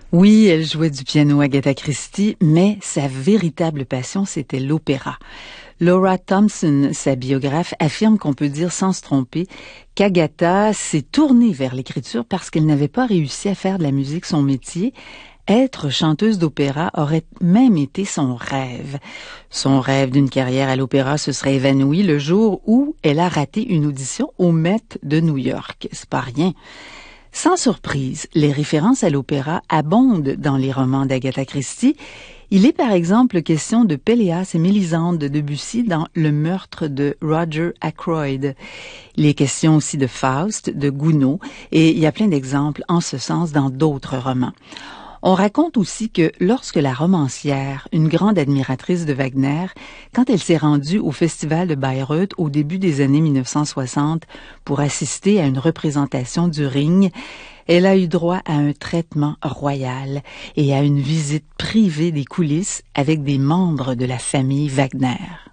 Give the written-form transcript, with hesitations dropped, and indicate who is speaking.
Speaker 1: Oui, elle jouait du piano, Agatha Christie, mais sa véritable passion, c'était l'opéra. Laura Thompson, sa biographe, affirme qu'on peut dire sans se tromper qu'Agatha s'est tournée vers l'écriture parce qu'elle n'avait pas réussi à faire de la musique son métier. Être chanteuse d'opéra aurait même été son rêve. Son rêve d'une carrière à l'opéra se serait évanoui le jour où elle a raté une audition au Met de New York. C'est pas rien. Sans surprise, les références à l'opéra abondent dans les romans d'Agatha Christie. Il est par exemple question de Péléas et Mélisande de Debussy dans Le meurtre de Roger Ackroyd. Il est question aussi de Faust, de Gounod, et il y a plein d'exemples en ce sens dans d'autres romans. On raconte aussi que lorsque la romancière, une grande admiratrice de Wagner, quand elle s'est rendue au festival de Bayreuth au début des années 1960 pour assister à une représentation du Ring, elle a eu droit à un traitement royal et à une visite privée des coulisses avec des membres de la famille Wagner.